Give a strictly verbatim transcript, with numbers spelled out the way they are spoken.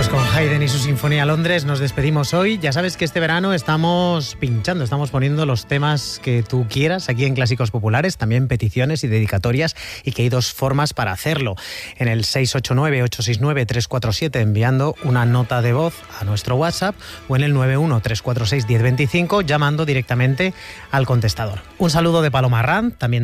Pues con Haydn y su Sinfonía Londres nos despedimos hoy. Ya sabes que este verano estamos pinchando, estamos poniendo los temas que tú quieras aquí en Clásicos Populares, también peticiones y dedicatorias, y que hay dos formas para hacerlo. En el seis ocho nueve, ocho seis nueve, tres cuatro siete enviando una nota de voz a nuestro WhatsApp o en el nueve uno, tres cuatro seis, uno cero dos cinco llamando directamente al contestador. Un saludo de Paloma Arranz, también